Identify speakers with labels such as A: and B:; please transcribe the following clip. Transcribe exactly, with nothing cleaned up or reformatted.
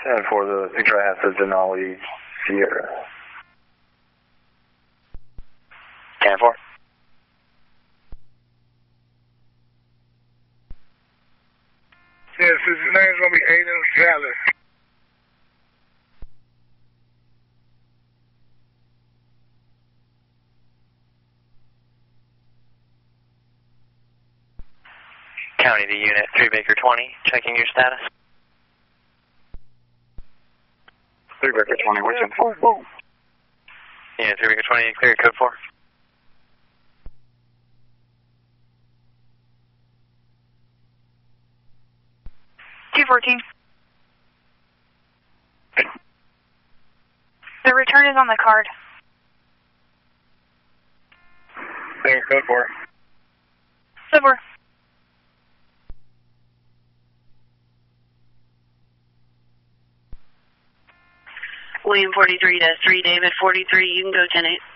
A: ten for the Victor Alpha Denali Sierra.
B: ten four.
C: Yes, his name's going to be Aiden Salas.
B: County to unit, three Baker twenty, checking your status.
D: three Baker twenty, what's in?
B: Yeah, three Baker twenty, clear code four.
E: two fourteen. The return is on the card.
D: Clear code four.
E: Silver.
F: William forty-three to three, David forty-three, you can go ten eight.